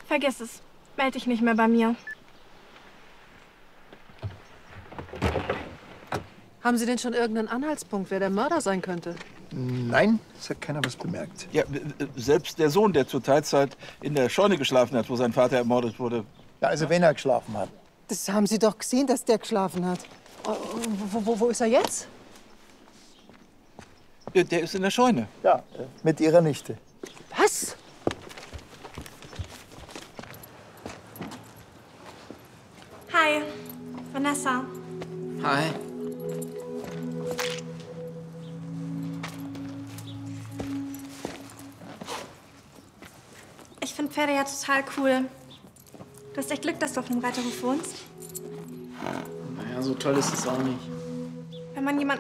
Vergiss es. Meld dich nicht mehr bei mir. Haben Sie denn schon irgendeinen Anhaltspunkt, wer der Mörder sein könnte? Nein, es hat keiner was bemerkt. Ja, selbst der Sohn, der zur Teilzeit in der Scheune geschlafen hat, wo sein Vater ermordet wurde. Ja, also wenn er geschlafen hat. Das haben Sie doch gesehen, dass der geschlafen hat. Wo ist er jetzt? Der ist in der Scheune. Ja, mit ihrer Nichte. Was? Hi, Vanessa. Hi. Ich finde Pferde ja total cool. Du hast echt Glück, dass du auf einem Reiterhof wohnst. Naja, so toll ist es auch nicht. Wenn man jemanden